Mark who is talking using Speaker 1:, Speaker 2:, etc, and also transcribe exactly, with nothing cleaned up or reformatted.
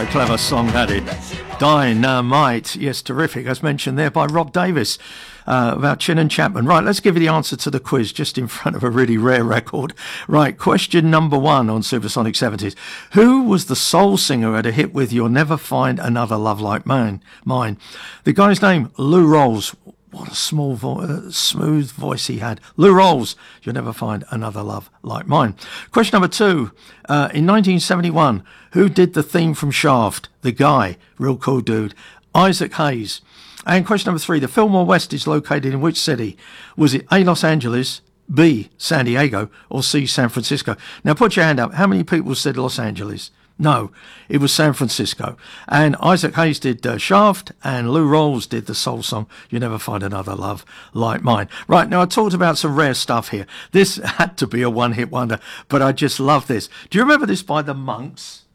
Speaker 1: a clever song, that is. Dynamite. Yes, terrific. As mentioned there by Rob Davis uh, about Chin and Chapman. Right, let's give you the answer to the quiz just in front of a really rare record. Right, question number one on Supersonic seventies. Who was the soul singer who had a hit with You'll Never Find Another Love Like Mine? Mine. The guy's name, Lou Rawls. What a small, vo- uh, smooth voice he had. Lou Rawls, You'll Never Find Another Love Like Mine. Question number two. Uh, in nineteen seventy-one, who did the theme from Shaft? The guy, real cool dude, Isaac Hayes. And question number three. The Fillmore West is located in which city? Was it A, Los Angeles, B, San Diego, or C, San Francisco? Now put your hand up. How many people said Los Angeles? No, it was San Francisco. And Isaac Hayes did uh, Shaft, and Lou Rawls did the soul song, You'll Never Find Another Love Like Mine. Right, now I talked about some rare stuff here. This had to be a one-hit wonder, but I just love this. Do you remember this by the Monks?